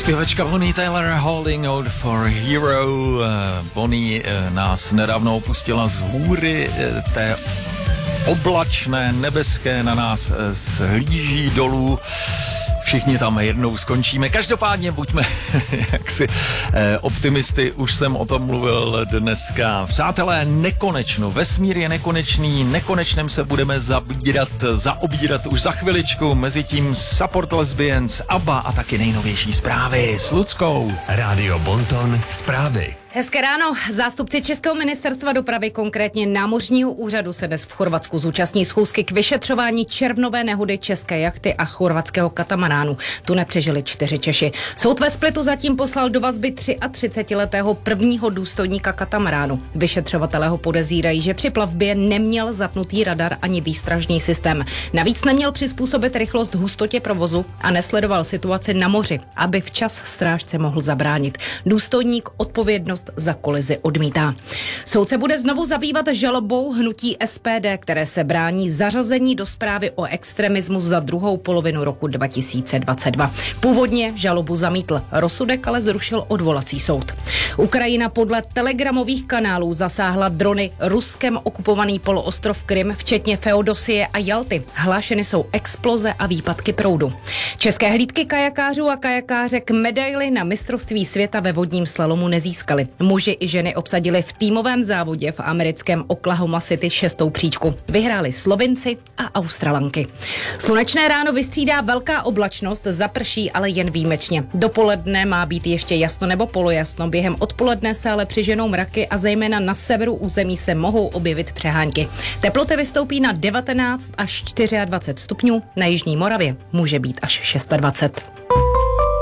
Zpěvačka Bonnie Tyler, Holding Out for Hero. Bonnie nás nedávno opustila z hůry té oblačné, nebeské, na nás shlíží dolů. Všichni tam jednou skončíme. Každopádně buďme jaksi optimisty, už jsem o tom mluvil dneska. Přátelé, nekonečno, vesmír je nekonečný, nekonečném se budeme zaobírat už za chviličku. Mezitím Support Lesbians, ABBA a taky nejnovější zprávy s Luckou. Rádio Bonton, zprávy. Hezké ráno. Zástupci Českého ministerstva dopravy, konkrétně Námořního úřadu, se dnes v Chorvatsku zúčastní schůzky k vyšetřování červnové nehody české jachty a chorvatského katamaránu. Tu nepřežili 4 Češi. Soud ve Splitu zatím poslal do vazby 33letého prvního důstojníka katamaránu. Vyšetřovatelé ho podezírají, že při plavbě neměl zapnutý radar ani výstražný systém. Navíc neměl přizpůsobit rychlost hustotě provozu a nesledoval situaci na moři, aby včas strážce mohl zabránit. Důstojník odpovědnost za kolizi odmítá. Soud se bude znovu zabývat žalobou hnutí SPD, které se brání zařazení do zprávy o extremismu za druhou polovinu roku 2022. Původně žalobu zamítl, rozsudek ale zrušil odvolací soud. Ukrajina podle telegramových kanálů zasáhla drony Ruskem okupovaný poloostrov Krym, včetně Feodosie a Jalty. Hlášeny jsou exploze a výpadky proudu. České hlídky kajakářů a kajakářek medaily na mistrovství světa ve vodním slalomu nezískali. Muži i ženy obsadili v týmovém závodě v americkém Oklahoma City 6. příčku. Vyhráli Slovinci a Australanky. Slunečné ráno vystřídá velká oblačnost, zaprší ale jen výjimečně. Dopoledne má být ještě jasno nebo polojasno, během odpoledne se ale přiženou mraky a zejména na severu území se mohou objevit přehánky. Teploty vystoupí na 19 až 24 stupňů, na jižní Moravě může být až 26.